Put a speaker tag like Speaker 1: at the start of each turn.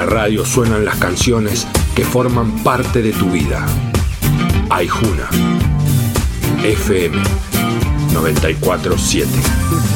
Speaker 1: la radio suenan las canciones que forman parte de tu vida. Aijuna FM 94.7.